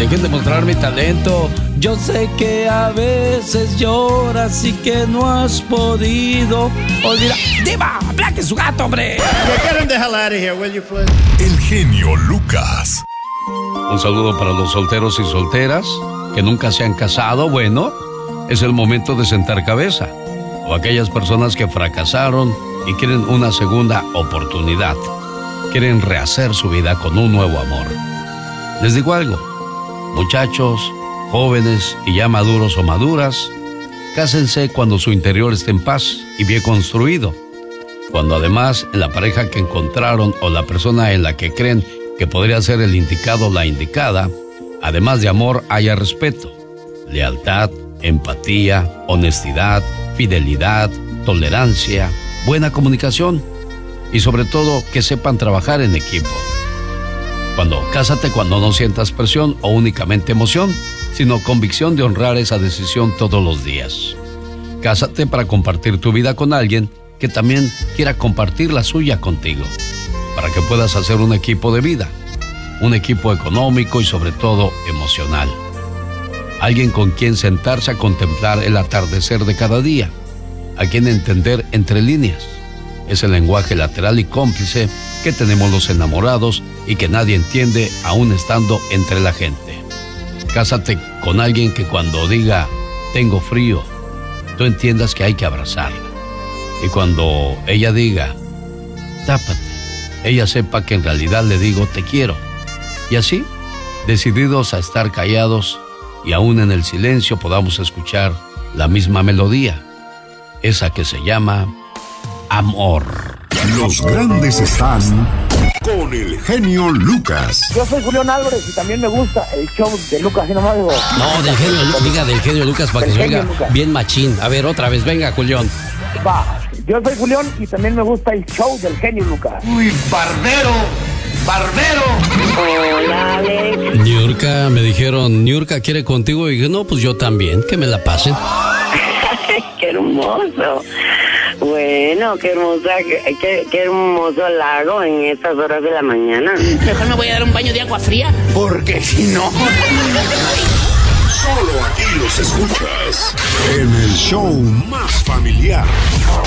dejen de mostrar mi talento. Yo sé que a veces lloras y que no has podido olvidar. ¡Diva! ¡Aplaque su gato, hombre! Get him the hell out of here, will you, please? El genio Lucas. Un saludo para los solteros y solteras que nunca se han casado. Bueno, es el momento de sentar cabeza. O aquellas personas que fracasaron y quieren una segunda oportunidad. Quieren rehacer su vida con un nuevo amor. Les digo algo, muchachos, jóvenes y ya maduros o maduras, cásense cuando su interior esté en paz y bien construido. Cuando además en la pareja que encontraron o la persona en la que creen que podría ser el indicado o la indicada, además de amor haya respeto, lealtad, empatía, honestidad, fidelidad, tolerancia, buena comunicación y sobre todo que sepan trabajar en equipo. Cásate cuando no sientas presión o únicamente emoción, sino convicción de honrar esa decisión todos los días. Cásate para compartir tu vida con alguien que también quiera compartir la suya contigo, para que puedas hacer un equipo de vida, un equipo económico y sobre todo emocional. Alguien con quien sentarse a contemplar el atardecer de cada día, a quien entender entre líneas. Es el lenguaje lateral y cómplice que tenemos los enamorados y que nadie entiende aún estando entre la gente. Cásate con alguien que cuando diga tengo frío, tú entiendas que hay que abrazarla. Y cuando ella diga tápate, ella sepa que en realidad le digo te quiero. Y así, decididos a estar callados y aún en el silencio podamos escuchar la misma melodía, esa que se llama amor. Los grandes están con el genio Lucas. Yo soy Julián Álvarez y también me gusta el show de Lucas y nomás digo. No, del genio, diga del genio Lucas para que se oiga bien machín. A ver, otra vez, venga, Julián. Va, yo soy Julián y también me gusta el show del genio Lucas. Uy, barbero. Hola, Alex. Niurka, me dijeron, Niurka quiere contigo. Y dije, no, pues yo también, que me la pasen. ¡Qué hermoso! Bueno, qué hermoso lago en estas horas de la mañana. Mejor me voy a dar un baño de agua fría. Porque si no... Solo aquí los escuchas en el show más familiar.